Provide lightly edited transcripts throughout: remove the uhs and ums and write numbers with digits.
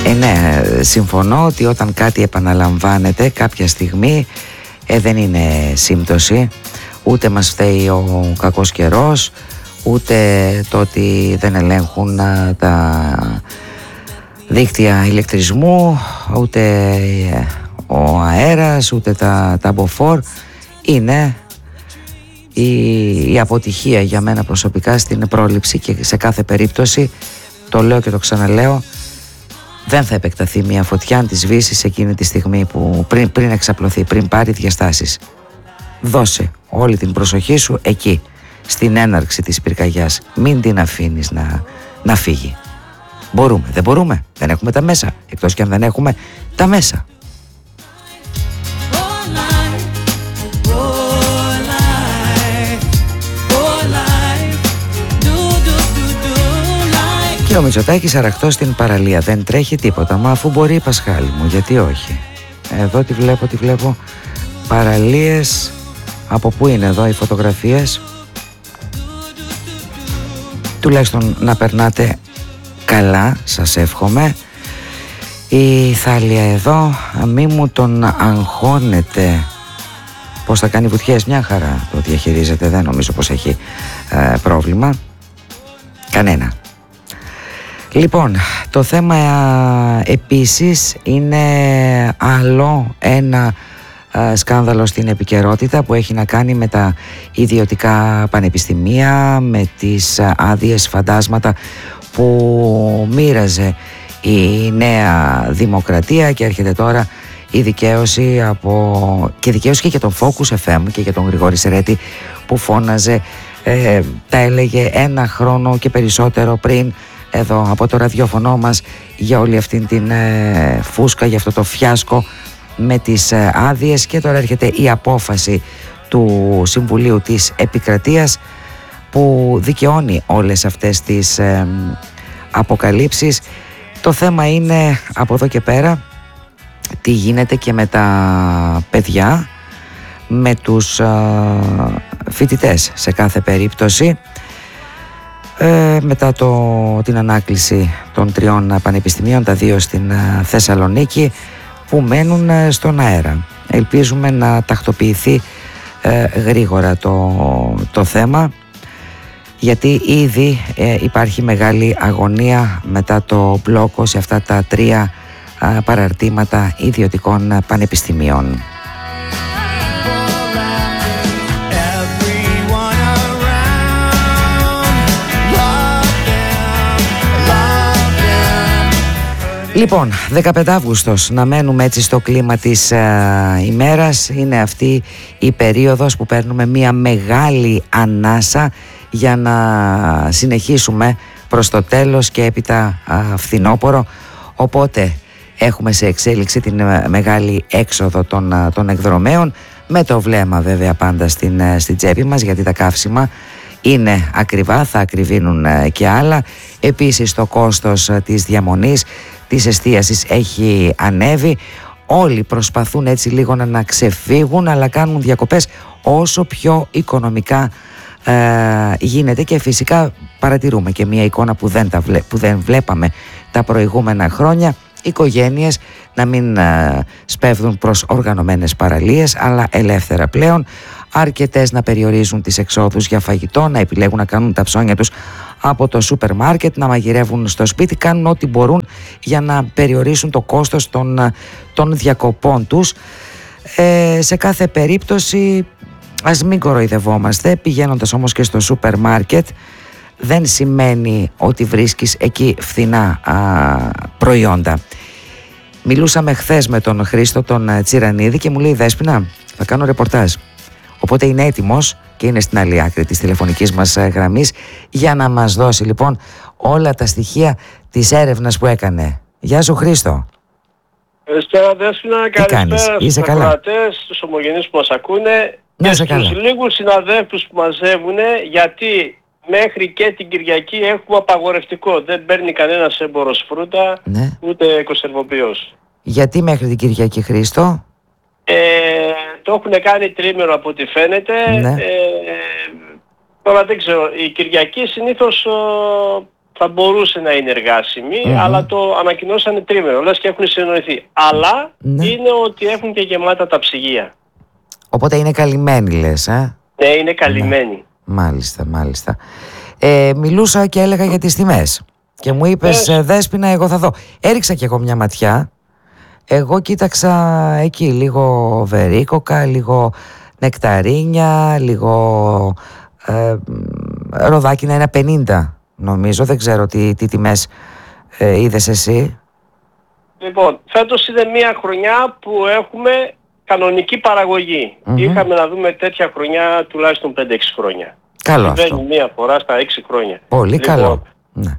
Ναι, συμφωνώ ότι όταν κάτι επαναλαμβάνεται κάποια στιγμή δεν είναι σύμπτωση. Ούτε μας φταίει ο κακός καιρός, ούτε το ότι δεν ελέγχουν τα δίκτυα ηλεκτρισμού, ούτε ο αέρας, ούτε τα μποφόρ. Είναι η αποτυχία για μένα προσωπικά στην πρόληψη, και σε κάθε περίπτωση, το λέω και το ξαναλέω, δεν θα επεκταθεί μια φωτιά αν τη σβήσεις εκείνη τη στιγμή που πριν εξαπλωθεί, πριν πάρει διαστάσεις. Δώσε όλη την προσοχή σου εκεί, στην έναρξη της πυρκαγιάς. Μην την αφήνεις να φύγει. Μπορούμε, δεν μπορούμε, δεν έχουμε τα μέσα, εκτός και αν δεν έχουμε τα μέσα. Και ο Μητσοτάκης αραχτός στην παραλία, δεν τρέχει τίποτα. Μα αφού μπορεί η Πασχάλη μου, γιατί όχι? Εδώ τη βλέπω παραλίες. Από πού είναι εδώ οι φωτογραφίες? Τουλάχιστον να περνάτε καλά, σας εύχομαι. Η Θάλια εδώ, μη μου τον αγχώνετε. Πώς θα κάνει βουτιές? Μια χαρά το διαχειρίζεται, δεν νομίζω πως έχει πρόβλημα κανένα. Λοιπόν, το θέμα επίσης είναι άλλο ένα σκάνδαλο στην επικαιρότητα που έχει να κάνει με τα ιδιωτικά πανεπιστημία, με τις άδειες φαντάσματα που μοίραζε η Νέα Δημοκρατία, και έρχεται τώρα η δικαίωση και δικαίωση και για τον Focus FM και για τον Γρηγόρη Σερέτη, που φώναζε, τα έλεγε ένα χρόνο και περισσότερο πριν εδώ από το ραδιόφωνο μας, για όλη αυτή την φούσκα, για αυτό το φιάσκο με τις άδειες. Και τώρα έρχεται η απόφαση του Συμβουλίου της Επικρατείας που δικαιώνει όλες αυτές τις αποκαλύψεις. Το θέμα είναι από εδώ και πέρα τι γίνεται και με τα παιδιά, με τους φοιτητές σε κάθε περίπτωση, μετά την ανάκληση των 3 πανεπιστημίων, τα 2 στην Θεσσαλονίκη, που μένουν στον αέρα. Ελπίζουμε να τακτοποιηθεί γρήγορα το θέμα, γιατί ήδη υπάρχει μεγάλη αγωνία μετά το μπλόκο σε αυτά τα 3 παραρτήματα ιδιωτικών πανεπιστημίων. Λοιπόν, 15 Αύγουστος, να μένουμε έτσι στο κλίμα της ημέρας. Είναι αυτή η περίοδος που παίρνουμε μια μεγάλη ανάσα για να συνεχίσουμε προς το τέλος και έπειτα φθινόπωρο. Οπότε έχουμε σε εξέλιξη την μεγάλη έξοδο των εκδρομέων, με το βλέμμα βέβαια πάντα στην τσέπη μας, γιατί τα καύσιμα είναι ακριβά, θα ακριβίνουν και άλλα. Επίσης το κόστος της διαμονής, της εστίασης έχει ανέβει. Όλοι προσπαθούν έτσι λίγο να ξεφύγουν, αλλά κάνουν διακοπές όσο πιο οικονομικά γίνεται, και φυσικά παρατηρούμε και μια εικόνα που δεν βλέπαμε τα προηγούμενα χρόνια. Οικογένειες να μην σπέβδουν προς οργανωμένες παραλίες, αλλά ελεύθερα πλέον. Αρκετές να περιορίζουν τις εξόδους για φαγητό, να επιλέγουν να κάνουν τα ψώνια τους από το σούπερ μάρκετ, να μαγειρεύουν στο σπίτι, κάνουν ό,τι μπορούν για να περιορίσουν το κόστος των διακοπών τους. Σε κάθε περίπτωση ας μην κοροϊδευόμαστε. Πηγαίνοντας όμως και στο σούπερ μάρκετ, δεν σημαίνει ότι βρίσκεις εκεί φθηνά προϊόντα. Μιλούσαμε χθες με τον Χρήστο τον Τσιρανίδη και μου λέει: Δέσποινα, θα κάνω ρεπορτάζ. Οπότε είναι έτοιμος και είναι στην άλλη άκρη της τηλεφωνικής μας γραμμής για να μας δώσει λοιπόν όλα τα στοιχεία της έρευνας που έκανε. Γεια σου Χρήστο. Καλησπέρα Δέσποινα, καλησπέρα στους ακροατές, στους ομογενείς που μας ακούνε και στους λίγους συναδέλφους που μαζεύουν, γιατί μέχρι και την Κυριακή έχουμε απαγορευτικό. Δεν παίρνει κανένας έμπορος φρούτα, ούτε κονσερβοποιός. Γιατί μέχρι την Κυριακή, Χρήστο? Το έχουν κάνει τρίμηνο από ό,τι φαίνεται. Τώρα δεν ξέρω. Η Κυριακή συνήθως θα μπορούσε να είναι εργάσιμη, αλλά το ανακοινώσανε τρίμηνο, λες και έχουν συνοηθεί. Αλλά είναι ότι έχουν και γεμάτα τα ψυγεία. Οπότε είναι καλυμμένοι, λες, Ναι, είναι καλυμμένοι. Μάλιστα. Μιλούσα και έλεγα για τις τιμές και μου είπες Δέσποινα, εγώ θα δω. Έριξα κι εγώ μια ματιά. Εγώ κοίταξα εκεί λίγο βερίκοκα, λίγο νεκταρίνια, λίγο ροδάκινα, ένα 50 νομίζω. Δεν ξέρω τι τιμές είδες εσύ. Λοιπόν, φέτος είναι μια χρονιά που έχουμε κανονική παραγωγή. Είχαμε να δούμε τέτοια χρονιά τουλάχιστον 5-6 χρόνια. Καλό αυτό. Συμβαίνει μία φορά στα 6 χρόνια. Πολύ καλό. Ναι.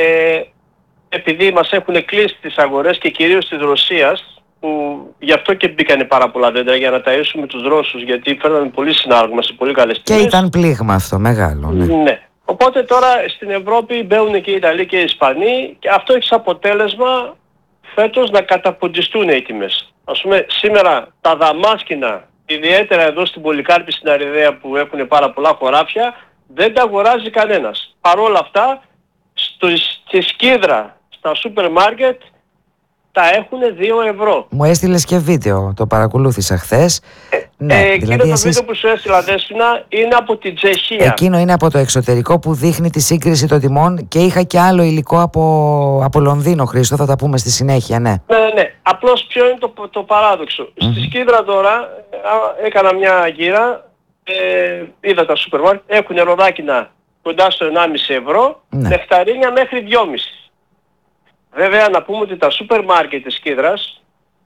Επειδή μας έχουν κλείσει τις αγορές και κυρίως της Ρωσίας, που γι' αυτό και μπήκανε πάρα πολλά δέντρα για να ταΐσουμε τους Ρώσους, γιατί φέρναμε πολύ συνάργμα σε πολύ καλές τιμές. Και ήταν πλήγμα αυτό μεγάλο. Ναι. Οπότε τώρα στην Ευρώπη μπαίνουν και οι Ιταλοί και οι Ισπανοί και αυτό έχει σαν αποτέλεσμα φέτος να καταποντιστούν οι τιμές. Ας πούμε σήμερα τα δαμάσκηνα, ιδιαίτερα εδώ στην Πολυκάρπη στην Αριδαία που έχουν πάρα πολλά χωράφια, δεν τα αγοράζει κανένας. Παρ' όλα αυτά στη Σκίδρα, στα σούπερ μάρκετ τα έχουν 2 ευρώ. Μου έστειλες και βίντεο, το παρακολούθησα χθες. Εκείνο το βίντεο που σου έστειλα, Δέσποινα, είναι από την Τσεχία. Εκείνο είναι από το εξωτερικό που δείχνει τη σύγκριση των τιμών και είχα και άλλο υλικό από Λονδίνο, Χρήστο, θα τα πούμε στη συνέχεια, ναι. Ναι. Απλώς ποιο είναι το παράδοξο. Στη Σκίδρα τώρα έκανα μια γύρα, είδα τα σούπερ μάρκετ, έχουν ροδάκινα κοντά στο 1,5 ευρώ, νεκταρίνια μέχρι 2,5. Βέβαια να πούμε ότι τα σούπερ μάρκετ της Σκίδρας,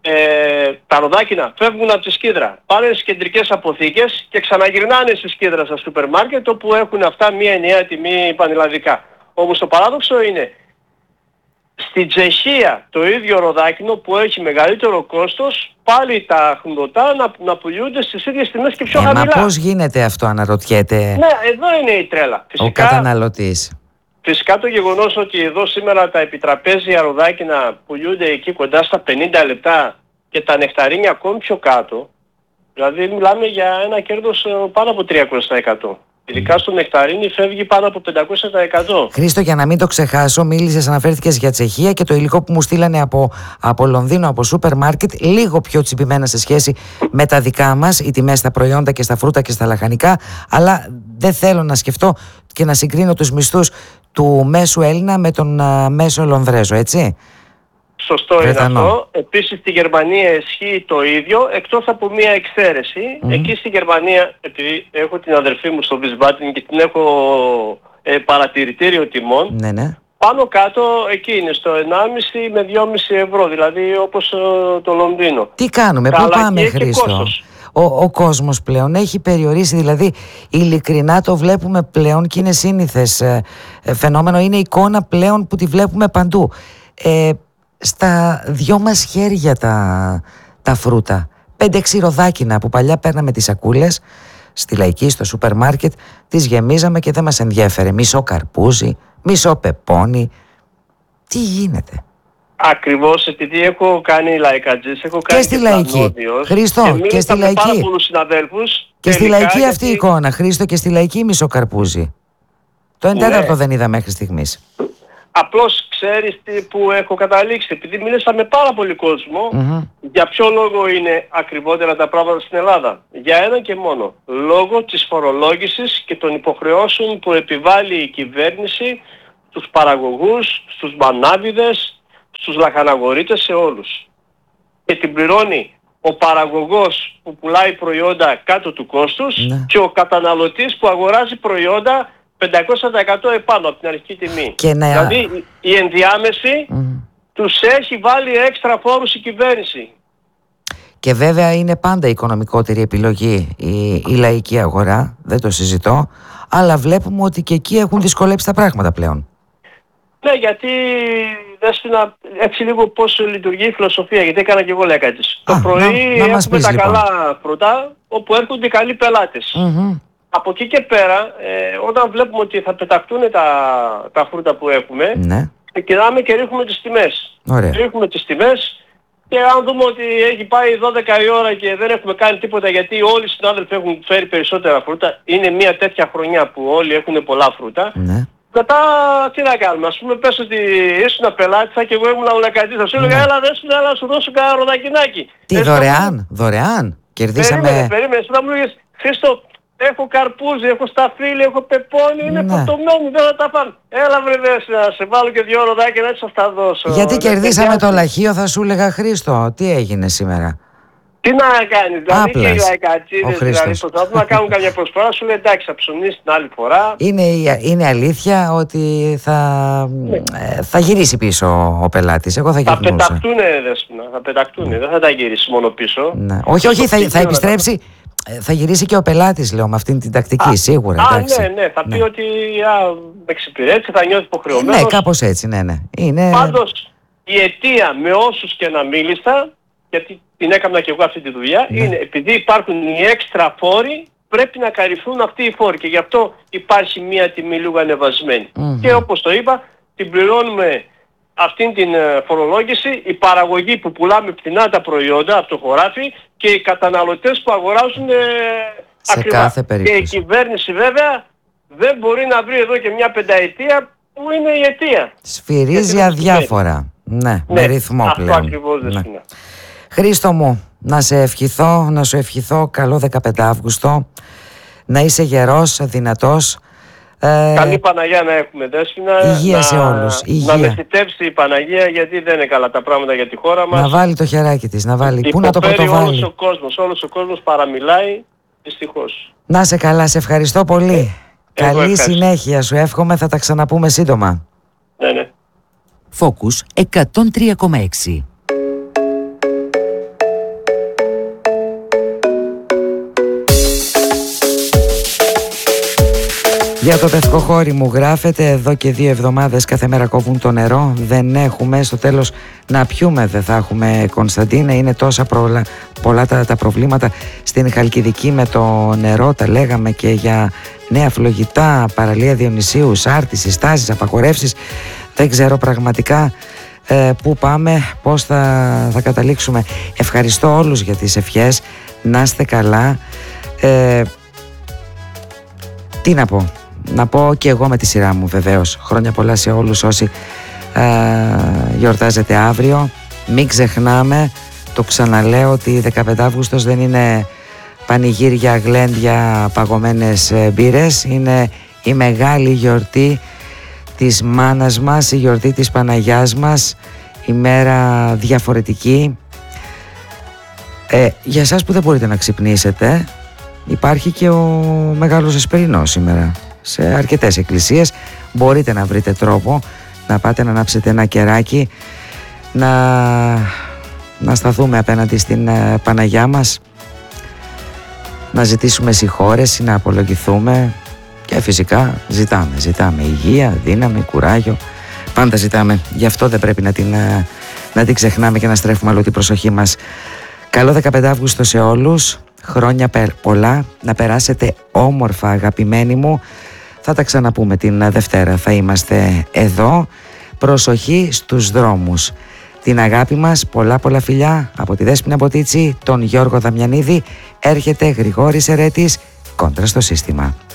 τα ροδάκινα φεύγουν από τη Σκίδρα, πάνε στις κεντρικές αποθήκες και ξαναγυρνάνε στη Σκίδρα στα σούπερ μάρκετ, όπου έχουν αυτά μία ενιαία τιμή πανελλαδικά. Όμως το παράδοξο είναι, στην Τσεχία το ίδιο ροδάκινο που έχει μεγαλύτερο κόστος, πάλι τα χνοτά να πουλούνται στις ίδιες τιμές και πιο χαμηλά. Μα πώς γίνεται αυτό, αναρωτιέται Ναι, εδώ είναι η τρέλα. Ο καταναλωτής. Φυσικά το γεγονός ότι εδώ σήμερα τα επιτραπέζια ροδάκινα πουλούνται εκεί κοντά στα 50 λεπτά και τα νεκταρίνια ακόμη πιο κάτω, δηλαδή μιλάμε για ένα κέρδος πάνω από 300%. Ειδικά στο νεκταρίνι φεύγει πάνω από 500%. Χρήστο, για να μην το ξεχάσω, μίλησες, αναφέρθηκες για Τσεχία και το υλικό που μου στείλανε από Λονδίνο, από σούπερ μάρκετ, λίγο πιο τσιμπημένα σε σχέση με τα δικά μας, οι τιμές στα προϊόντα και στα φρούτα και στα λαχανικά, αλλά δεν θέλω να σκεφτώ και να συγκρίνω τους μισθούς του μέσου Έλληνα με τον μέσο Λονδρέζο, έτσι. Σωστό είναι αυτό. Επίσης στη Γερμανία ισχύει το ίδιο, εκτός από μία εξαίρεση. Εκεί στη Γερμανία, επειδή έχω την αδερφή μου στο Wiesbaden και την έχω παρατηρητήριο τιμών, πάνω κάτω εκεί είναι στο 1,5 με 2,5 ευρώ, δηλαδή όπως το Λονδίνο. Τι κάνουμε, πού πάμε, Χρήστο? Ο κόσμος πλέον έχει περιορίσει, δηλαδή ειλικρινά το βλέπουμε πλέον και είναι σύνηθες φαινόμενο, είναι εικόνα πλέον που τη βλέπουμε παντού. Στα δυο μας χέρια τα φρούτα, 5-6 ροδάκινα που παλιά παίρναμε τις σακούλες στη Λαϊκή, στο σούπερ μάρκετ, τις γεμίζαμε και δεν μας ενδιέφερε. Μισό καρπούζι, μισό πεπόνι. Τι γίνεται? Ακριβώς, επειδή έχω κάνει λαϊκατζής, έχω κάνει και στη Λαϊκή. Χρήστο, και στη Λαϊκή. Πάρα πολλούς συναδέλφους. Και στη Λαϊκή αυτή η εικόνα, Χρήστο, και στη Λαϊκή μισό καρπούζι. Το 1/4 δεν είδα μέχρι στιγμής. Απλώς ξέρεις τι που έχω καταλήξει, επειδή μίλησα με πάρα πολύ κόσμο, για ποιο λόγο είναι ακριβότερα τα πράγματα στην Ελλάδα? Για ένα και μόνο, λόγω της φορολόγησης και των υποχρεώσεων που επιβάλλει η κυβέρνηση στους παραγωγούς, στους μανάβιδες, στους λαχαναγορείτες, σε όλους. Και την πληρώνει ο παραγωγός που πουλάει προϊόντα κάτω του κόστους και ο καταναλωτής που αγοράζει προϊόντα 500% επάνω από την αρχική τιμή. Δηλαδή η ενδιάμεση τους έχει βάλει έξτρα φόρους η κυβέρνηση. Και βέβαια είναι πάντα η οικονομικότερη επιλογή η λαϊκή αγορά, δεν το συζητώ, αλλά βλέπουμε ότι και εκεί έχουν δυσκολέψει τα πράγματα πλέον. Ναι, γιατί Δέσποινα, έτσι λίγο πώς λειτουργεί η φιλοσοφία, γιατί έκανα και εγώ λέκατης. Το πρωί έχουμε τα καλά φρούτα, όπου έρχονται οι καλοί πελάτες. Από εκεί και πέρα, όταν βλέπουμε ότι θα πεταχτούν τα φρούτα που έχουμε, ξεκινάμε και ρίχνουμε τις τιμές. Ρίχνουμε τις τιμές και αν δούμε ότι έχει πάει 12 η ώρα και δεν έχουμε κάνει τίποτα, γιατί όλοι οι συνάδελφοι έχουν φέρει περισσότερα φρούτα, είναι μια τέτοια χρονιά που όλοι έχουν πολλά φρούτα, Μετά τι να κάνουμε, ας πούμε πες ότι ήσουν πελάτησα και εγώ ήμουν ουλακατής, θα σου έλεγα έλα δέσουν, έλα να σου δώσω κανένα ροδακινάκι. Τι δωρεάν, κερδίσαμε. Περίμενε, θα μου λέγες Χρήστο, έχω καρπούζι, έχω σταφύλι, έχω πεπόνι, είναι φορτωμένοι, δεν θα τα φάνε. Έλα βρε δέσουν, να σε βάλω και 2 ροδάκια να έτσι θα τα δώσω. Γιατί κερδίσαμε το λαχείο, θα σου έλεγα Χρήστο, τι έγινε σήμερα. Τι να κάνει, δηλαδή και οι λαϊκατσίδες δηλαδή προσπαθούν να κάνουν καμιά προσφορά, σου λέει εντάξει θα ψωνίσεις την άλλη φορά. Είναι αλήθεια ότι θα γυρίσει πίσω ο πελάτης, εγώ θα γυρνούσα. Θα πεταχτούνε Δέσποινα, θα πεταχτούνε, δεν θα τα γυρίσει μόνο πίσω. Ναι. Όχι, θα επιστρέψει, θα γυρίσει και ο πελάτης λέω με αυτήν την τακτική, σίγουρα. Ναι, θα πει ότι με εξυπηρέτησε, θα νιώθει υποχρεωμένος. Ναι, κάπως έτσι, ναι. Πάντως η αιτία με όσους και να μίλησα, γιατί την έκανα και εγώ αυτή τη δουλειά, είναι επειδή υπάρχουν οι έξτρα φόροι, πρέπει να καλυφθούν αυτοί οι φόροι και γι' αυτό υπάρχει μία τιμή λίγο ανεβασμένη. Και όπως το είπα, την πληρώνουμε αυτήν την φορολόγηση, η παραγωγή που πουλάμε φθηνά τα προϊόντα από το χωράφι και οι καταναλωτές που αγοράζουν ακριβά. Κάθε περίπτωση. Και η κυβέρνηση βέβαια δεν μπορεί να βρει εδώ και μια πενταετία που είναι η αιτία. Σφυρίζει αδιάφορα. Ναι, με ρυθμό αυτό πλέον. Ακριβώς δεν είναι. Χρήστο μου, να σου ευχηθώ καλό 15 Αύγουστο, να είσαι γερός, δυνατός. Καλή Παναγία να έχουμε Δέσποινα. Υγεία σε όλους. Να με θητεύσει η Παναγία γιατί δεν είναι καλά τα πράγματα για τη χώρα μας. Να βάλει το χεράκι της, να βάλει. Πού να το πρωτοβάλει. Όλος ο κόσμος παραμιλάει, δυστυχώς. Να σε καλά, σε ευχαριστώ πολύ. Καλή συνέχεια σου εύχομαι, θα τα ξαναπούμε σύντομα. Ναι. Focus 103,6. Για το πευκοχώρι μου γράφετε, εδώ και 2 εβδομάδες κάθε μέρα κόβουν το νερό, δεν έχουμε, στο τέλος να πιούμε δεν θα έχουμε Κωνσταντίνε, είναι τόσα πολλά τα προβλήματα στην Χαλκιδική με το νερό, τα λέγαμε και για νέα φλογητά, παραλία Διονυσίου, σάρτηση, στάσεις, απαγορεύσεις, δεν ξέρω πραγματικά πού πάμε, πώς θα καταλήξουμε. Ευχαριστώ όλους για τις ευχές, να είστε καλά. Τι να πω. Να πω και εγώ με τη σειρά μου βεβαίως. Χρόνια πολλά σε όλους όσοι γιορτάζετε αύριο. Μην ξεχνάμε, το ξαναλέω, ότι 15 Αύγουστος δεν είναι πανηγύρια, γλέντια, παγωμένες μπύρες. Είναι η μεγάλη γιορτή της μάνας μας, η γιορτή της Παναγιάς μας, η μέρα διαφορετική. Για εσάς που δεν μπορείτε να ξυπνήσετε, υπάρχει και ο Μεγάλος Εσπερινός σήμερα. Σε αρκετές εκκλησίες μπορείτε να βρείτε τρόπο να πάτε να ανάψετε ένα κεράκι, να σταθούμε απέναντι στην Παναγιά μας, να ζητήσουμε συγχώρεση, να απολογηθούμε και φυσικά ζητάμε υγεία, δύναμη, κουράγιο, πάντα ζητάμε, γι' αυτό δεν πρέπει να την ξεχνάμε και να στρέφουμε αλλού την προσοχή μας. Καλό 15 Αύγουστο σε όλους, χρόνια πολλά, να περάσετε όμορφα αγαπημένοι μου. Θα τα ξαναπούμε την Δευτέρα, θα είμαστε εδώ. Προσοχή στους δρόμους. Την αγάπη μας, πολλά φιλιά από τη Δέσποινα Μποτίτσι, τον Γιώργο Δαμιανίδη. Έρχεται Γρηγόρης Ερέτης, Κόντρα στο σύστημα.